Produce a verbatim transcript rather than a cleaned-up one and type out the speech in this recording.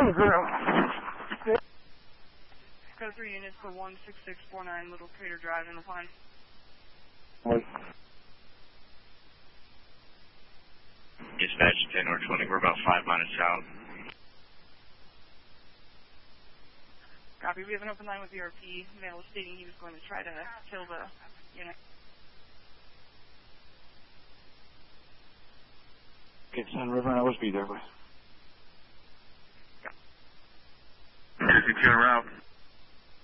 Go three units for one six six four nine Little Crater Drive in the line. What? Dispatch ten or twenty, we're about five minutes out. Copy, we have an open line with the R P. Male was stating he was going to try to kill the unit. Okay, Sun River and I was be there, boys. Secure route.